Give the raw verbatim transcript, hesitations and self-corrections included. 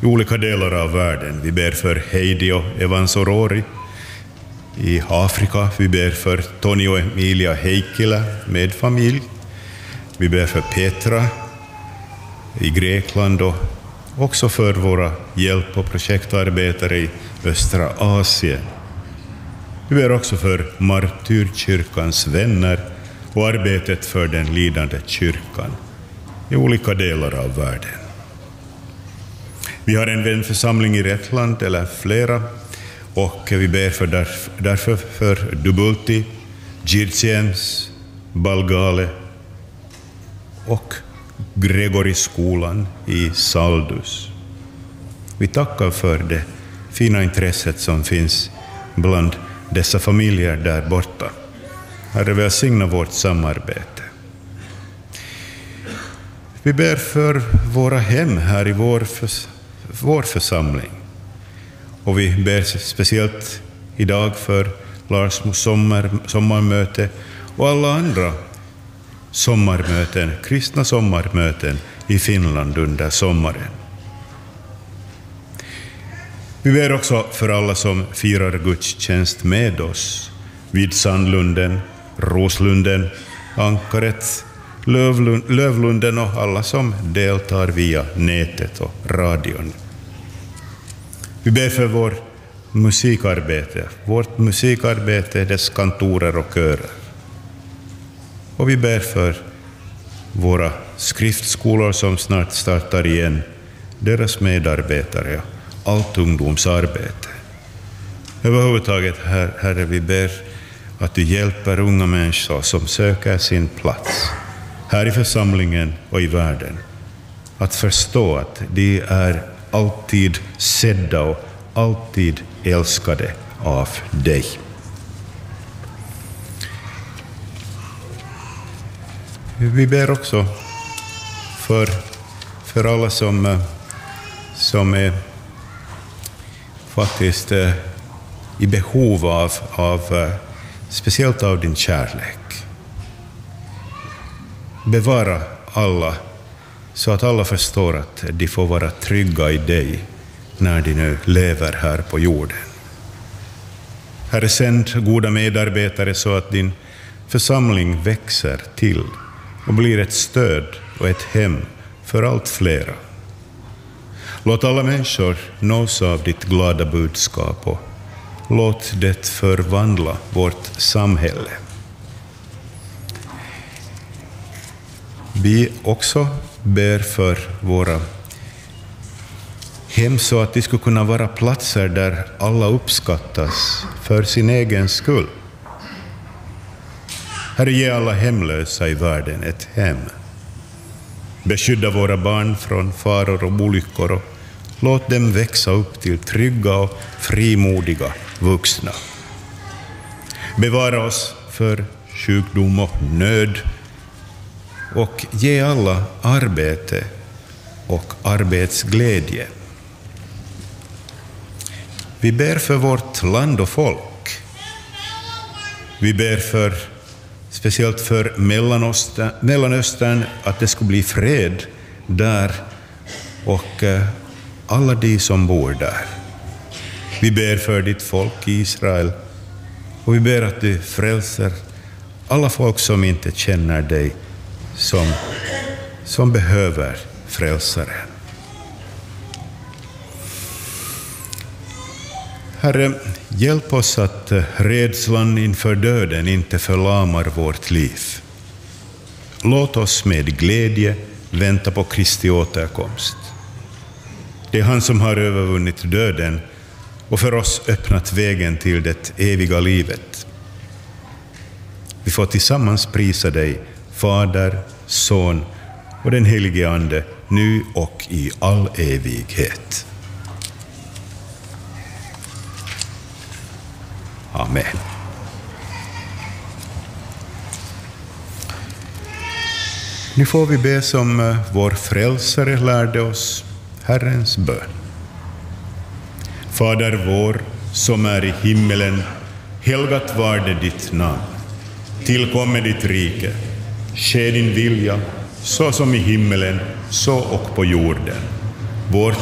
i olika delar av världen. Vi ber för Heidi och Evans Orori i Afrika. Vi ber för Tony och Emilia Heikkilä med familj. Vi ber för Petra i Grekland och också för våra hjälp- och projektarbetare i östra Asien. Vi ber också för Martyrkyrkans vänner och arbetet för den lidande kyrkan i olika delar av världen. Vi har en vänförsamling i Rättland eller flera, och vi ber för därf- därför för Dubulti, Girtsiens, Balgale och Gregoriskolan i Saldus. Vi tackar för det fina intresset som finns bland dessa familjer där borta. Herre, välsigna vårt samarbete. Vi ber för våra hem här i vår, förs- vår församling. Och vi ber speciellt idag för Larsmos sommar, sommarmöte och alla andra sommarmöten, kristna sommarmöten i Finland under sommaren. Vi ber också för alla som firar gudstjänst med oss vid Sandlunden, Roslunden, Ankaret, Lövlund, Lövlunden och alla som deltar via nätet och radion. Vi ber för vår musikarbete, vårt musikarbete, dess kantorer och körer. Och vi ber för våra skriftskolor som snart startar igen, deras medarbetare och allt ungdomsarbete. Överhuvudtaget, her, Herre, vi ber att du hjälper unga människor som söker sin plats här i församlingen och i världen att förstå att de är alltid sedda och alltid älskade av dig. Vi ber också för, för alla som, som är faktiskt i behov av, av speciellt av din kärlek. Bevara alla så att alla förstår att de får vara trygga i dig när de nu lever här på jorden. Herre, sänd goda medarbetare så att din församling växer till och blir ett stöd och ett hem för allt flera. Låt alla människor nås av ditt glada budskap och låt det förvandla vårt samhälle. Vi också ber för våra hem så att de skulle kunna vara platser där alla uppskattas för sin egen skull. Herre, ge alla hemlösa i världen ett hem. Beskydda våra barn från faror och olyckor och låt dem växa upp till trygga och frimodiga vuxna. Bevara oss för sjukdom och nöd och ge alla arbete och arbetsglädje. Vi ber för vårt land och folk. Vi ber för speciellt för Mellanöstern, Mellanöstern att det ska bli fred där och eh, alla de som bor där. Vi ber för ditt folk i Israel och vi ber att du frälser alla folk som inte känner dig som, som behöver frälsaren. Herre, hjälp oss att rädslan inför döden inte förlamar vårt liv. Låt oss med glädje vänta på Kristi återkomst. Det är han som har övervunnit döden och för oss öppnat vägen till det eviga livet. Vi får tillsammans prisa dig, Fader, Son och den helige Ande, nu och i all evighet. Amen. Nu får vi be som vår frälsare lärde oss, Herrens bön. Fader vår, som är i himmelen, helgat var det ditt namn. Tillkommer ditt rike. Ske din vilja, så som i himmelen, så och på jorden. Vårt